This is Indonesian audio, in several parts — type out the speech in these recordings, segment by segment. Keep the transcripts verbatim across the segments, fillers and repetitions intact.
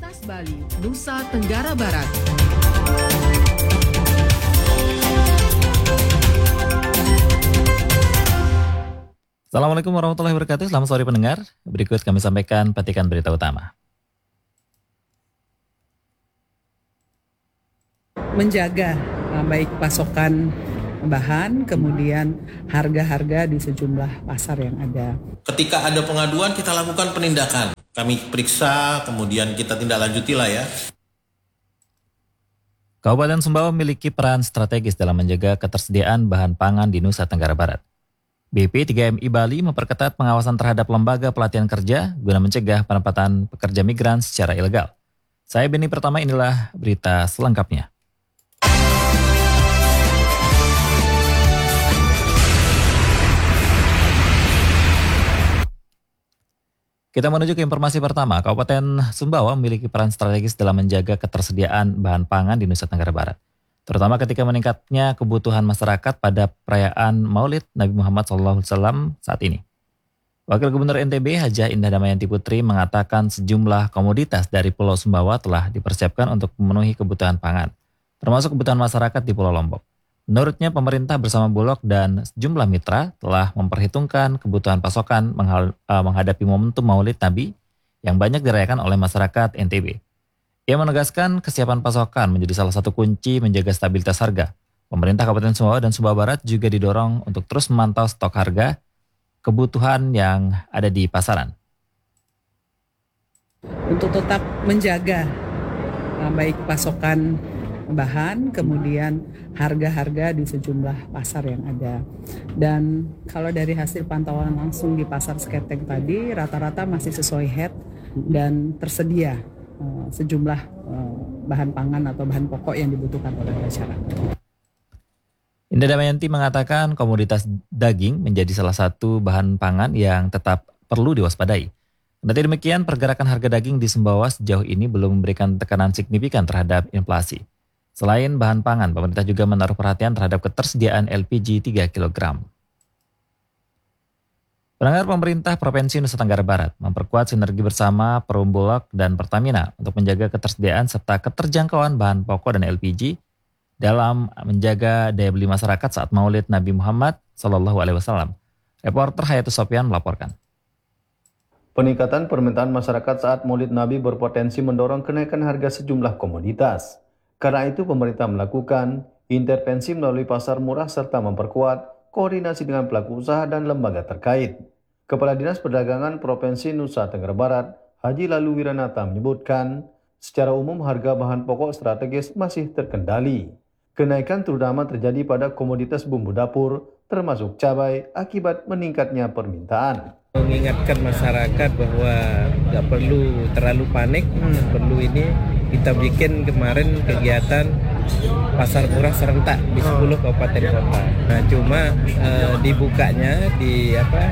Komunitas Bali, Nusa Tenggara Barat. Assalamualaikum warahmatullahi wabarakatuh. Selamat sore pendengar. Berikut kami sampaikan petikan berita utama. Menjaga uh, baik pasokan bahan, kemudian harga-harga di sejumlah pasar yang ada. Ketika ada pengaduan, kita lakukan penindakan. Kami periksa, kemudian kita tindak lanjuti lah ya. Kabupaten Sumbawa memiliki peran strategis dalam menjaga ketersediaan bahan pangan di Nusa Tenggara Barat. B P tiga M I Bali memperketat pengawasan terhadap lembaga pelatihan kerja guna mencegah penempatan pekerja migran secara ilegal. Saya Beni Pertama, inilah berita selengkapnya. Kita menuju ke informasi pertama. Kabupaten Sumbawa memiliki peran strategis dalam menjaga ketersediaan bahan pangan di Nusa Tenggara Barat, terutama ketika meningkatnya kebutuhan masyarakat pada perayaan Maulid Nabi Muhammad shallallahu alaihi wasallam saat ini. Wakil Gubernur N T B Hajah Indah Damayanti Putri mengatakan sejumlah komoditas dari Pulau Sumbawa telah dipersiapkan untuk memenuhi kebutuhan pangan, termasuk kebutuhan masyarakat di Pulau Lombok. Menurutnya, pemerintah bersama Bulog dan sejumlah mitra telah memperhitungkan kebutuhan pasokan menghadapi momentum Maulid Nabi yang banyak dirayakan oleh masyarakat N T B. Ia menegaskan kesiapan pasokan menjadi salah satu kunci menjaga stabilitas harga. Pemerintah Kabupaten Sumbawa dan Sumbawa Barat juga didorong untuk terus memantau stok harga kebutuhan yang ada di pasaran. Untuk tetap menjaga uh, baik pasokan bahan, kemudian harga-harga di sejumlah pasar yang ada. Dan kalau dari hasil pantauan langsung di pasar Seketeng tadi, rata-rata masih sesuai head dan tersedia uh, sejumlah uh, bahan pangan atau bahan pokok yang dibutuhkan oleh masyarakat. Indah Damayanti mengatakan komoditas daging menjadi salah satu bahan pangan yang tetap perlu diwaspadai. Kendati demikian, pergerakan harga daging di Sumbawa sejauh ini belum memberikan tekanan signifikan terhadap inflasi. Selain bahan pangan, pemerintah juga menaruh perhatian terhadap ketersediaan L P G tiga kilogram. Pendengar, pemerintah Provinsi Nusa Tenggara Barat memperkuat sinergi bersama Perum Bulog dan Pertamina untuk menjaga ketersediaan serta keterjangkauan bahan pokok dan L P G dalam menjaga daya beli masyarakat saat Maulid Nabi Muhammad shallallahu alaihi wasallam. Reporter Hayatus Sofyan melaporkan. Peningkatan permintaan masyarakat saat Maulid Nabi berpotensi mendorong kenaikan harga sejumlah komoditas. Karena itu, pemerintah melakukan intervensi melalui pasar murah serta memperkuat koordinasi dengan pelaku usaha dan lembaga terkait. Kepala Dinas Perdagangan Provinsi Nusa Tenggara Barat, Haji Lalu Wiranata menyebutkan, secara umum harga bahan pokok strategis masih terkendali. Kenaikan terutama terjadi pada komoditas bumbu dapur, termasuk cabai, akibat meningkatnya permintaan. Mengingatkan masyarakat bahwa nggak perlu terlalu panik, hmm. perlu ini kita bikin kemarin kegiatan pasar murah serentak di sepuluh kabupaten kota. Nah, cuma uh, dibukanya di apa?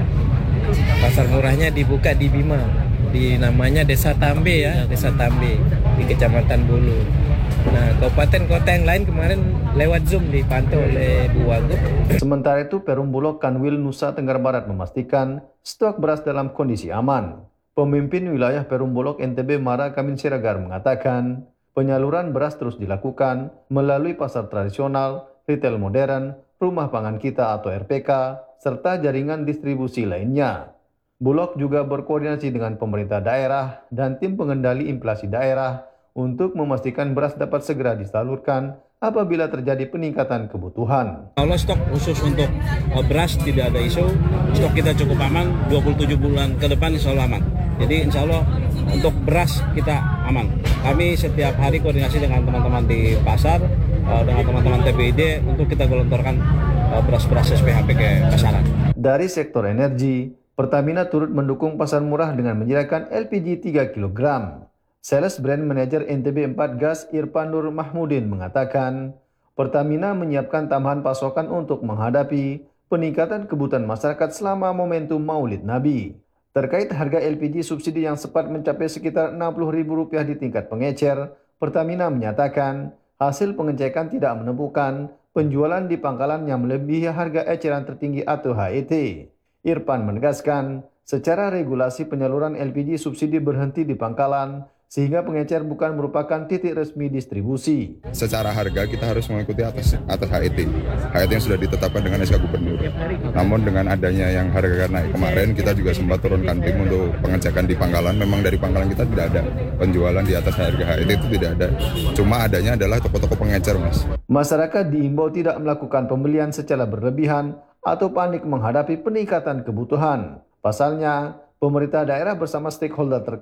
Pasar murahnya dibuka di Bima, di namanya Desa Tambe ya, Desa Tambe di Kecamatan Bulu. Nah, kabupaten kota yang lain kemarin lewat Zoom dipantau oleh Bu Wagub. Sementara itu, Perum Bulog Kanwil Nusa Tenggara Barat memastikan stok beras dalam kondisi aman. Pemimpin wilayah Perum Bulog N T B Mara Kamin Siregar mengatakan, penyaluran beras terus dilakukan melalui pasar tradisional, retail modern, rumah pangan kita atau R P K, serta jaringan distribusi lainnya. Bulog juga berkoordinasi dengan pemerintah daerah dan tim pengendali inflasi daerah untuk memastikan beras dapat segera disalurkan apabila terjadi peningkatan kebutuhan. Kalau stok khusus untuk beras tidak ada isu, stok kita cukup aman, dua puluh tujuh bulan ke depan insya Allah aman. Jadi insya Allah untuk beras kita aman. Kami setiap hari koordinasi dengan teman-teman di pasar, dengan teman-teman T B I D untuk kita gelontorkan beras-beras S P H P ke pasaran. Dari sektor energi, Pertamina turut mendukung pasar murah dengan menyediakan L P G tiga kilogram. Sales Brand Manager N T B empat Gas Irfan Nur Mahmudin mengatakan, Pertamina menyiapkan tambahan pasokan untuk menghadapi peningkatan kebutuhan masyarakat selama momentum Maulid Nabi. Terkait harga L P G subsidi yang sempat mencapai sekitar enam puluh ribu rupiah di tingkat pengecer, Pertamina menyatakan hasil pengecekan tidak menemukan penjualan di pangkalan yang melebihi harga eceran tertinggi atau H E T. Irfan menegaskan, secara regulasi penyaluran L P G subsidi berhenti di pangkalan sehingga pengecer bukan merupakan titik resmi distribusi. Secara harga kita harus mengikuti atas atas H E T. H E T yang sudah ditetapkan dengan S K Gubernur. Namun dengan adanya yang harga naik kemarin, kita juga sempat turunkan tim untuk pengecekan di pangkalan. Memang dari pangkalan kita tidak ada penjualan di atas harga H E T, itu tidak ada. Cuma adanya adalah toko-toko pengecer, Mas. Masyarakat diimbau tidak melakukan pembelian secara berlebihan atau panik menghadapi peningkatan kebutuhan. Pasalnya, pemerintah daerah bersama stakeholder terkait